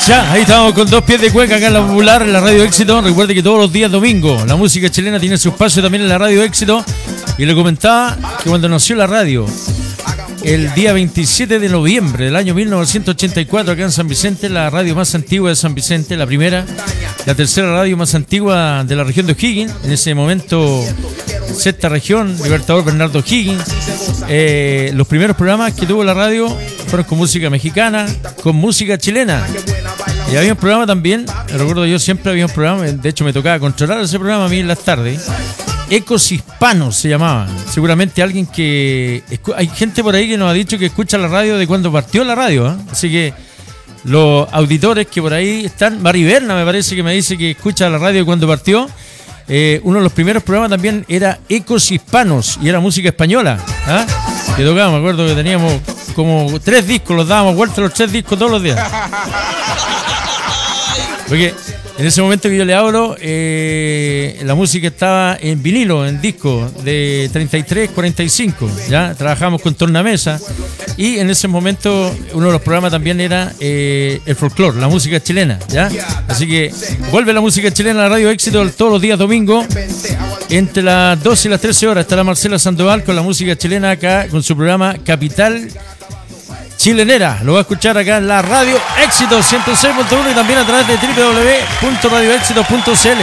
Ya, ahí estamos con Dos Pies de Cueca acá en la Popular, en la Radio Éxito. Recuerde que todos los días domingo la música chilena tiene su espacio también en la Radio Éxito. Y le comentaba que cuando nació la radio, el día 27 de noviembre del año 1984, acá en San Vicente, la radio más antigua de San Vicente, la primera, la tercera radio más antigua de la región de O'Higgins, en ese momento sexta región, Libertador Bernardo O'Higgins. Los primeros programas que tuvo la radio fueron con música mexicana, con música chilena. Y había un programa también, me recuerdo yo siempre había un programa, de hecho me tocaba controlar ese programa a mí en las tardes. Ecos Hispanos se llamaba. Seguramente alguien que... Hay gente por ahí que nos ha dicho que escucha la radio de cuando partió la radio, ¿eh? Así que los auditores que por ahí están... Mariberna me parece que me dice que escucha la radio de cuando partió. Uno de los primeros programas también era Ecos Hispanos y era música española, ¿eh? Que tocaba, me acuerdo que teníamos como 3 discos, los dábamos vuelta los 3 discos todos los días. Porque en ese momento que yo le hablo, la música estaba en vinilo, en disco de 33, 45, ¿ya? Trabajamos con tornamesa y en ese momento uno de los programas también era el folclore, la música chilena, ¿ya? Así que vuelve la música chilena a la Radio Éxito todos los días domingo entre las 12 y las 13 horas. Estará Marcela Sandoval con la música chilena acá con su programa Capital Chilenera. Lo va a escuchar acá en la Radio Éxito 106.1 y también a través de www.radioéxito.cl.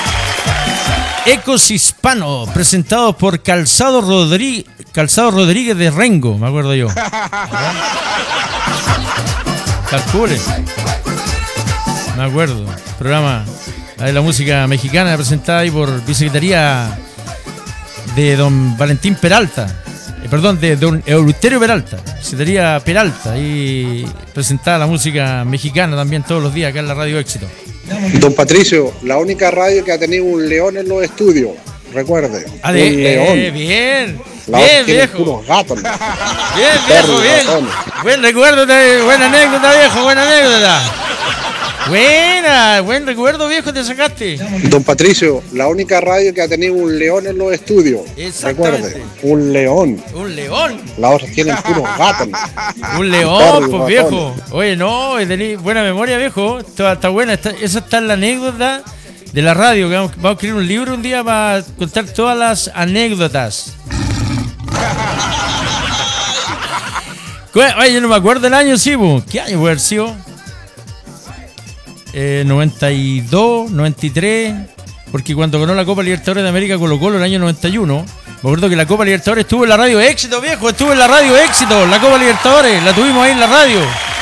Ecos Hispano, presentado por Calzado Rodríguez de Rengo, me acuerdo yo. Calcule. Me acuerdo. Programa de la música mexicana presentada ahí por Vicesecretaría de don Valentín Peralta. Perdón, de don Euterio Peralta, Secretaría Peralta, y presentada la música mexicana también todos los días acá en la Radio Éxito. Don Patricio, la única radio que ha tenido un león en los estudios, recuerde. Un león. Bien, bien, viejo. Puros gatos. Bien, viejo, bien. Buen recuerdo, buena anécdota, viejo, buena anécdota. Buen recuerdo, viejo, te sacaste. Don Patricio, la única radio que ha tenido un león en los estudios. Recuerde, un león. Un león. Las otras tienen puros gatos. Un león, pues viejo. Oye, no, tenés buena memoria, viejo. Está buena. Esa está en la anécdota de la radio. Que vamos a escribir un libro un día para contar todas las anécdotas. Oye, yo no me acuerdo el año, sí, pues. ¿Qué año puede haber sido? 92, 93, porque cuando ganó la Copa Libertadores de América Colo-Colo el año 91, me acuerdo que la Copa Libertadores estuvo en la Radio Éxito, viejo, estuvo en la Radio Éxito, la Copa Libertadores, la tuvimos ahí en la radio,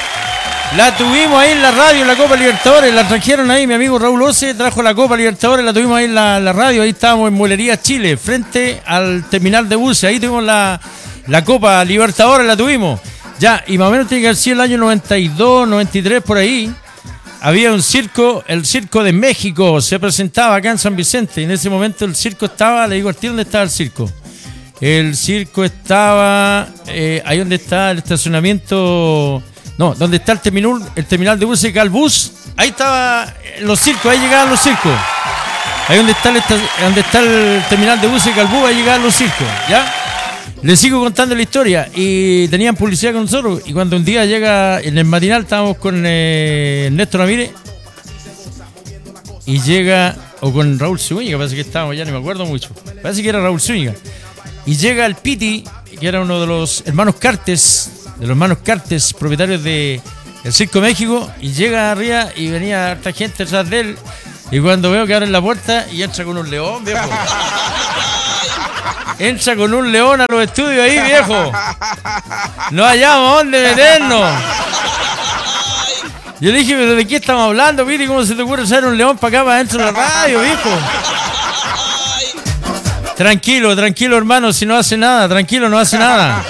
la Copa Libertadores, la trajeron ahí, mi amigo Raúl Ose trajo la Copa Libertadores, la tuvimos ahí en la radio, ahí estábamos en Muelería Chile, frente al terminal de buses, ahí tuvimos la Copa Libertadores, la tuvimos, ya, y más o menos tiene que haber sido el año 92, 93, por ahí. Había un circo, el Circo de México, se presentaba acá en San Vicente. Y en ese momento el circo estaba, le digo al tío dónde estaba el circo. El circo estaba ahí donde está el estacionamiento, no, donde está el terminal de buses, acá el bus. Ahí estaba los circos, ahí llegaban los circos. Ahí donde está el terminal de buses, acá el bus, ahí llegaban los circos, ¿ya? Les sigo contando la historia y tenían publicidad con nosotros y cuando un día llega en el matinal estábamos con Néstor Ramírez y llega, o con Raúl Zúñiga, parece que estábamos, ya no me acuerdo mucho, parece que era Raúl Zúñiga, y llega el Piti, que era uno de los hermanos Cartes, propietarios de el Circo México, y llega arriba y venía harta gente detrás de él y cuando veo que abren la puerta y entra con un león, viejo. Entra con un león a los estudios ahí, viejo. No hallamos dónde meternos. Yo le dije, pero ¿de qué estamos hablando, Piti? ¿Cómo se te ocurre traer un león para acá, para adentro de la radio, viejo? Tranquilo, hermano, si no hace nada. Tranquilo, no hace nada.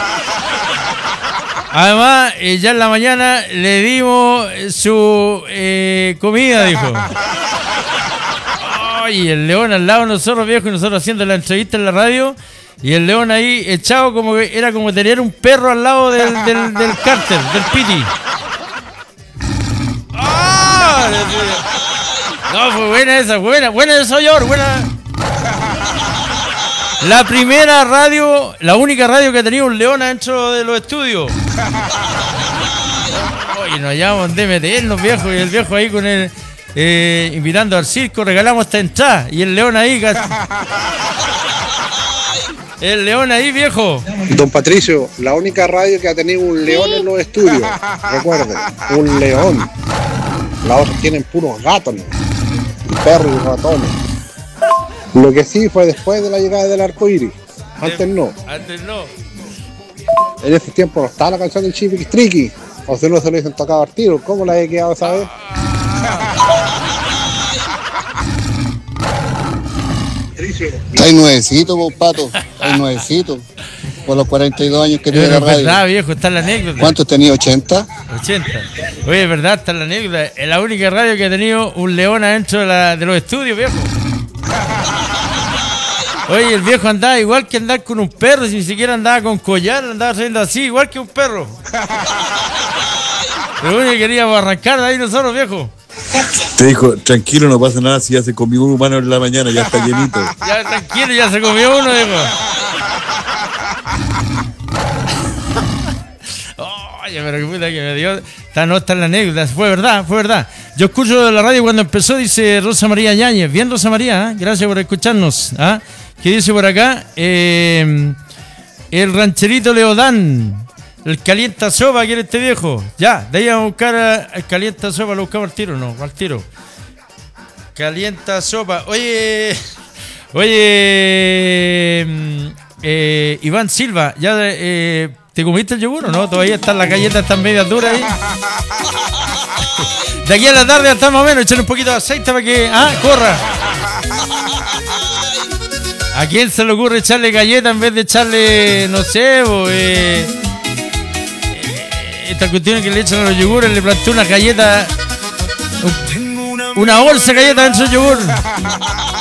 Además, ya en la mañana le dimos su comida, dijo. Y el león al lado de nosotros, viejo, y nosotros haciendo la entrevista en la radio, y el león ahí echado como que era como tener un perro al lado del cárter, del Piti. ¡Ah! No, fue buena esa, buena de Soyor, buena. La primera radio, la única radio que ha tenido un león adentro de los estudios. Oye, nos hallamos donde meternos, viejo, y el viejo ahí con el invitando al circo, regalamos esta entrada, y el león ahí, el león ahí, viejo. Don Patricio, la única radio que ha tenido un león en los estudios, recuerde, un león. Las otras tienen puros gatos, ¿no? Y perros y ratones. Lo que sí fue después de la llegada del arco iris. Antes no. Antes no. En ese tiempo no estaba la canción del Chipi Triqui. O si no se lo dicen tocado al tiro. ¿Cómo la he quedado, sabes? Estáis nuevecito, vos, Pato. Estáis nuevecito. Por los 42 años que tuve la radio. Es verdad, viejo, está la anécdota. ¿Cuántos tenía? ¿80? 80. Oye, es verdad, está la anécdota. Es la única radio que ha tenido un león adentro de los estudios, viejo. Oye, el viejo andaba igual que andar con un perro, si ni siquiera andaba con collar, andaba haciendo así, igual que un perro. Lo único que queríamos arrancar de ahí nosotros, viejo. Te dijo, tranquilo, no pasa nada si ya se comió un humano en la mañana, ya está llenito. Ya, tranquilo, ya se comió uno, viejo. Oye, pero qué puta que me dio. Esta no está en la anécdota, fue verdad. Yo escucho la radio cuando empezó, dice Rosa María Yáñez. Bien, Rosa María, ¿eh? Gracias por escucharnos. ¿Ah? ¿Qué dice por acá? El rancherito Leodán. El calienta sopa, ¿quiere este viejo? Ya, de ahí vamos a buscar el calienta sopa, lo buscamos al tiro, ¿no? Al tiro. Calienta sopa. Oye, Iván Silva, ya ¿te comiste el yogur o no? Todavía están las galletas, están medias duras ahí. De aquí a la tarde hasta más o menos, echarle un poquito de aceite para que corra. ¿A quién se le ocurre echarle galleta en vez de echarle, no sé, esta cuestión que le echan a los yogures? Le planté una galleta, una bolsa de galletas dentro del yogur.